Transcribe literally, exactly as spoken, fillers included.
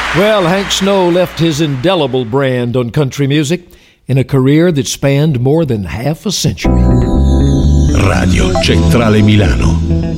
Well, Hank Snow left his indelible brand on country music in a career that spanned more than half a century. Radio Centrale Milano.